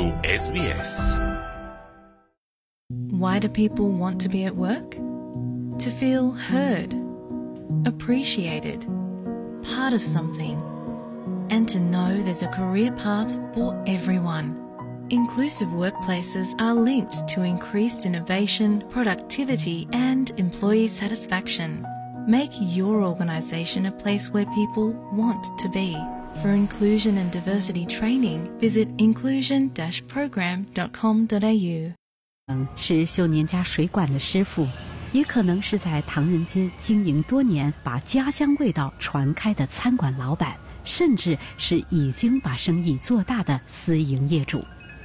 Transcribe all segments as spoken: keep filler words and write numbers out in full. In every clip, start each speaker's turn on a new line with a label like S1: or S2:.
S1: su S B S.
S2: Why do people want to be at work? To feel heard, appreciated, part of something, and to know there's a career path for everyone. Inclusive workplaces are linked to increased innovation, productivity, and employee satisfaction. Make your organisation a place where people want to be. For inclusion and diversity training, visit inclusion dash program dot com dot a u.
S3: 是秀年家水管的师傅，也可能是在唐人街经营多年，把家乡味道传开的餐馆老板，甚至是已经把生意做大的私营业主。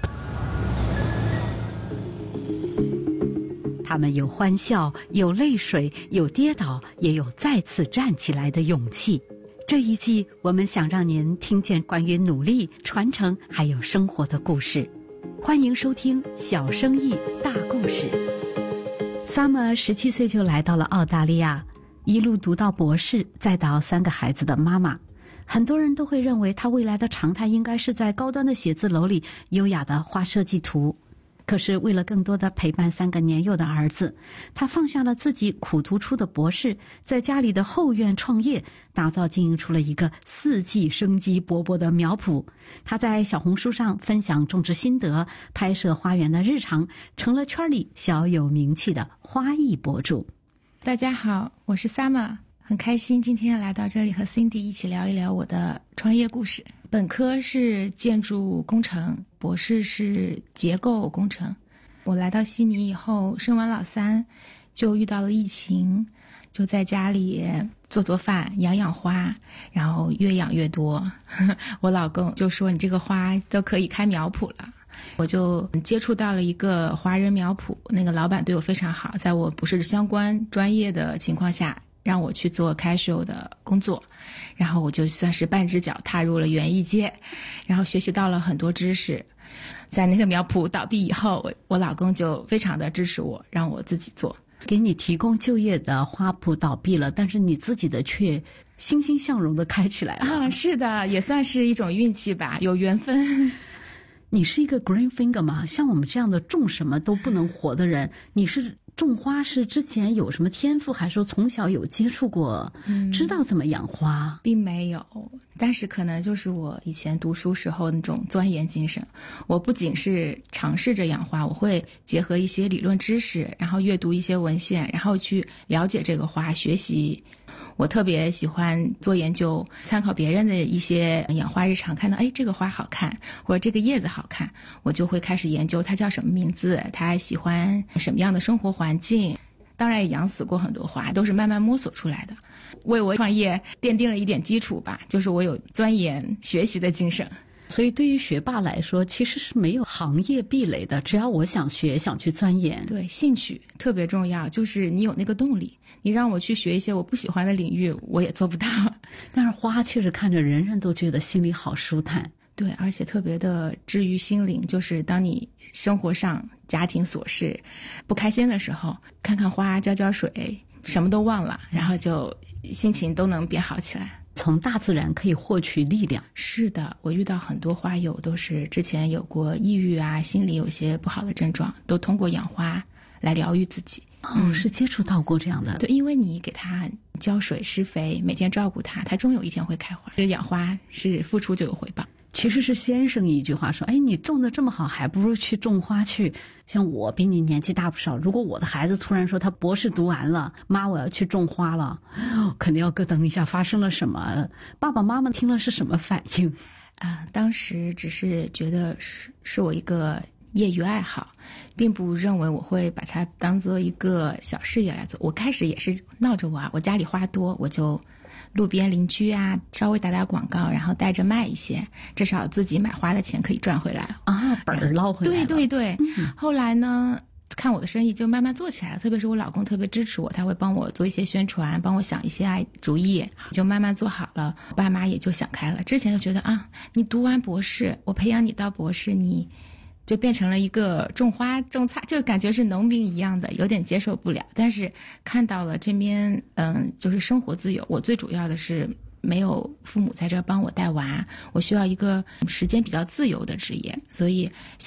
S3: 他们有欢笑，有泪水，有跌倒，也有再次站起来的勇气。这一季，我们想让您听见关于努力、传承还有生活的故事。欢迎收听《小生意大故事》。Summer 十七岁就来到了澳大利亚，一路读到博士，再到三个孩子的妈妈。很多人都会认为她未来的常态应该是在高端的写字楼里优雅地画设计图。可是为了更多的陪伴三个年幼的儿子，他放下了自己苦读出的博士，在家里的后院创业，打造经营出了一个四季生机勃勃的苗圃。他在小红书上分享种植心得，拍摄花园的日常，成了圈里小有名气的花艺博主。
S4: 大家好，我是 Summer， 很开心今天来到这里和 Cindy 一起聊一聊我的创业故事。本科是建筑工程，博士是结构工程。我来到悉尼以后，生完老三就遇到了疫情，就在家里做做饭，养养花，然后越养越多。我老公就说你这个花都可以开苗圃了。我就接触到了一个华人苗圃，那个老板对我非常好，在我不是相关专业的情况下，让我去做 casual 的工作，然后我就算是半只脚踏入了园艺界，然后学习到了很多知识。在那个苗圃倒闭以后，我我老公就非常的支持我，让我自己做。
S3: 给你提供就业的花圃倒闭了，但是你自己的却欣欣向荣的开起来了。
S4: 啊，是的，也算是一种运气吧，有缘分。
S3: 你是一个 green finger 吗？像我们这样的种什么都不能活的人，你是种花是之前有什么天赋，还是说从小有接触过、嗯、知道怎么养花？
S4: 并没有，但是可能就是我以前读书时候那种钻研精神。我不仅是尝试着养花，我会结合一些理论知识，然后阅读一些文献，然后去了解这个花，学习。我特别喜欢做研究，参考别人的一些养花日常，看到哎这个花好看，或者这个叶子好看，我就会开始研究它叫什么名字，它喜欢什么样的生活环境。当然也养死过很多花，都是慢慢摸索出来的，为我创业奠定了一点基础吧，就是我有钻研学习的精神。
S3: 所以对于学霸来说，其实是没有行业壁垒的，只要我想学，想去钻研。
S4: 对，兴趣特别重要，就是你有那个动力。你让我去学一些我不喜欢的领域，我也做不到。
S3: 但是花确实看着人人都觉得心里好舒坦。
S4: 对，而且特别的治愈心灵，就是当你生活上家庭琐事不开心的时候，看看花，浇浇水，什么都忘了，然后就心情都能变好起来。
S3: 从大自然可以获取力量。
S4: 是的，我遇到很多花友都是之前有过抑郁啊，心里有些不好的症状，都通过养花来疗愈自己。
S3: 哦、嗯，是接触到过这样的。
S4: 对，因为你给它浇水施肥，每天照顾它，它终有一天会开花。养花是付出就有回报。
S3: 其实是先生一句话说，哎，你种的这么好，还不如去种花去。像我比你年纪大不少，如果我的孩子突然说他博士读完了，妈我要去种花了，肯定要咯噔一下，发生了什么？爸爸妈妈听了是什么反应？
S4: 啊、呃，当时只是觉得是是我一个业余爱好，并不认为我会把它当做一个小事业来做。我开始也是闹着玩，我家里花多，我就路边邻居啊稍微打打广告，然后带着卖一些，至少自己买花的钱可以赚回来
S3: 啊，本儿捞回来了。
S4: 对对对、嗯、后来呢看我的生意就慢慢做起来了，特别是我老公特别支持我，他会帮我做一些宣传，帮我想一些主意，就慢慢做好了。我爸妈也就想开了，之前就觉得啊，你读完博士，我培养你到博士，你就变成了一个种花种菜，就感觉是农民一样的，有点接受不了。但是看到了这边嗯，就是生活自由，我最主要的是没有父母在这帮我带娃，我需要一个时间比较自由的职业，所以